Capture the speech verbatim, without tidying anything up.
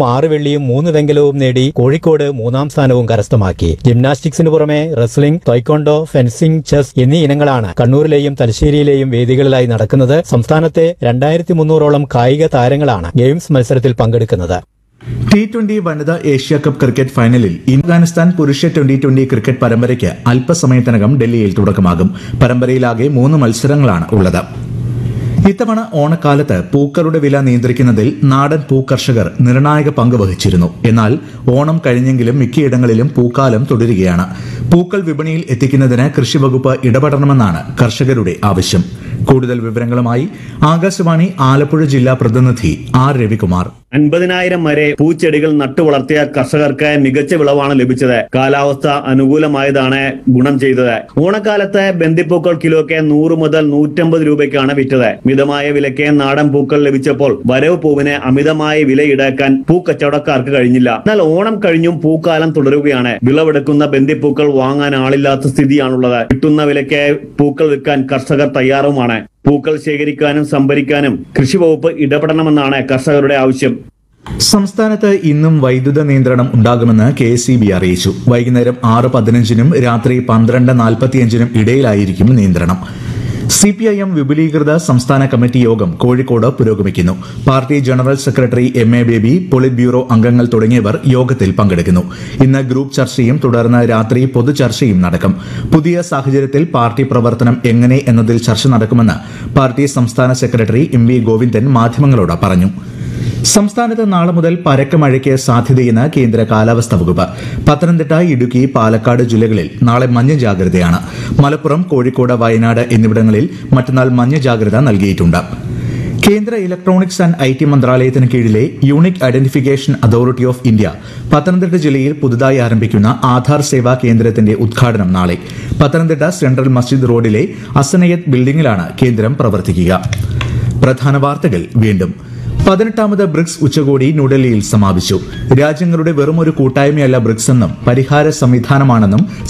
ആറ് വെള്ളിയും മൂന്ന് വെങ്കലവും നേടി കോഴിക്കോട് മൂന്നാം സ്ഥാനവും കരസ്ഥമാക്കി. ജിംനാസ്റ്റിക്സിന് പുറമെ റെസ്ലിംഗ്, തായ്ക്വോണ്ടോ, ഫെൻസിംഗ്, ചെസ് എന്നീ ഇനങ്ങളാണ് കണ്ണൂരിലെയും തലശ്ശേരിയിലെയും വേദികളിലായി നടക്കുന്നത്. സംസ്ഥാനത്തെ രണ്ടായിരത്തി മുന്നൂറോളം കായിക താരങ്ങളാണ് ഗെയിംസ് മത്സരത്തിൽ പങ്കെടുക്കുന്നത്. ടി ട്വന്റി വനിതാ ഏഷ്യ കപ്പ് ക്രിക്കറ്റ് ഫൈനലിൽ അഫ്ഗാനിസ്ഥാൻ പുരുഷ ട്വന്റി ട്വന്റി ക്രിക്കറ്റ് പരമ്പരയ്ക്ക് അല്പസമയത്തിനകം ഡൽഹിയിൽ തുടക്കമാകും. പരമ്പരയിലാകെ മൂന്ന് മത്സരങ്ങളാണ് ഉള്ളത്. ഇത്തവണ ഓണക്കാലത്ത് പൂക്കളുടെ വില നിയന്ത്രിക്കുന്നതിൽ നാടൻ പൂക്കർഷകർ നിർണായക പങ്ക് വഹിച്ചിരുന്നു. എന്നാൽ ഓണം കഴിഞ്ഞെങ്കിലും മിക്കയിടങ്ങളിലും പൂക്കാലം തുടരുകയാണ്. പൂക്കൾ വിപണിയിൽ എത്തിക്കുന്നതിന് കൃഷിവകുപ്പ് ഇടപെടണമെന്നാണ് കർഷകരുടെ ആവശ്യം. കൂടുതൽ വിവരങ്ങളുമായി ആകാശവാണി ആലപ്പുഴ ജില്ലാ പ്രതിനിധി ആർ രവികുമാർ. അൻപതിനായിരം വരെ പൂച്ചെടികൾ നട്ടുവളർത്തിയ കർഷകർക്ക് മികച്ച വിളവാണ് ലഭിച്ചത്. കാലാവസ്ഥ അനുകൂലമായതാണ് ഗുണം ചെയ്തത്. ഓണക്കാലത്ത് ബന്ദിപ്പൂക്കൾ കിലോയ്ക്ക് നൂറ് മുതൽ നൂറ്റമ്പത് രൂപയ്ക്കാണ് വിറ്റത്. മിതമായ വിലയ്ക്ക് നാടൻ പൂക്കൾ ലഭിച്ചപ്പോൾ വരവ് പൂവിന് അമിതമായ വില ഈടാക്കാൻ പൂക്കച്ചവടക്കാർക്ക് കഴിഞ്ഞില്ല. എന്നാൽ ഓണം കഴിഞ്ഞും പൂക്കാലം തുടരുകയാണ്. വിളവെടുക്കുന്ന ബന്ദിപ്പൂക്കൾ വാങ്ങാൻ ആളില്ലാത്ത സ്ഥിതിയാണുള്ളത്. കിട്ടുന്ന വിലയ്ക്ക് പൂക്കൾ വിൽക്കാൻ കർഷകർ തയ്യാറുമാണ്. പൂക്കൾ ശേഖരിക്കാനും സംഭരിക്കാനും കൃഷിവകുപ്പ് ഇടപെടണമെന്നാണ് കർഷകരുടെ ആവശ്യം. സംസ്ഥാനത്ത് ഇന്നും വൈദ്യുത നിയന്ത്രണം ഉണ്ടാകുമെന്ന് കെ എസ് ഇ ബി അറിയിച്ചു. വൈകുന്നേരം ആറ് പതിനഞ്ചിനും രാത്രി പന്ത്രണ്ട് നാൽപ്പത്തിയഞ്ചിനും ഇടയിലായിരിക്കും നിയന്ത്രണം. സി പി ഐ എം വിപുലീകൃത സംസ്ഥാന കമ്മിറ്റി യോഗം കോഴിക്കോട് പുരോഗമിക്കുന്നു. Party general secretary M A baby, polit bureau അംഗങ്ങൾ തുടങ്ങിയവർ യോഗത്തിൽ പങ്കെടുക്കുന്നു. ഇന്ന് ഗ്രൂപ്പ് ചർച്ചയും തുടർന്ന് രാത്രി പൊതുചർച്ചയും നടക്കും. പുതിയ സാഹചര്യത്തിൽ പാർട്ടി പ്രവർത്തനം എങ്ങനെ എന്നതിൽ ചർച്ച നടക്കുമെന്ന് പാർട്ടി സംസ്ഥാന സെക്രട്ടറി എം വി ഗോവിന്ദൻ മാധ്യമങ്ങളോട് പറഞ്ഞു. സംസ്ഥാനത്ത് നാളെ മുതൽ പരക്കെ മഴയ്ക്ക് സാധ്യതയെന്ന് കേന്ദ്ര കാലാവസ്ഥാ വകുപ്പ്. പത്തനംതിട്ട, ഇടുക്കി, പാലക്കാട് ജില്ലകളിൽ നാളെ മഞ്ഞ ജാഗ്രതയാണ്. മലപ്പുറം, കോഴിക്കോട്, വയനാട് എന്നിവിടങ്ങളിൽ മറ്റന്നാൾ മഞ്ഞ ജാഗ്രത നൽകിയിട്ടുണ്ട്. കേന്ദ്ര ഇലക്ട്രോണിക്സ് ആൻഡ് ഐ ടി മന്ത്രാലയത്തിന് കീഴിലെ unique identification authority of India Pathanamthitta ജില്ലയിൽ പുതുതായി ആരംഭിക്കുന്ന ആധാർ സേവാ കേന്ദ്രത്തിന്റെ ഉദ്ഘാടനം നാളെ. പത്തനംതിട്ട സെൻട്രൽ മസ്ജിദ് റോഡിലെ അസനയത്ത് ബിൽഡിംഗിലാണ് കേന്ദ്രം പ്രവർത്തിക്കുക. പ്രധാന വാർത്തകൾ വീണ്ടും. പതിനെട്ടാമത് ബ്രിക്സ് ഉച്ചകോടി ന്യൂഡൽഹിയിൽ സമാപിച്ചു. രാജ്യങ്ങളുടെ വെറുമൊരു കൂട്ടായ്മയല്ല ബ്രിക്സ് എന്നും പരിഹാര സംവിധാനമാണെന്നും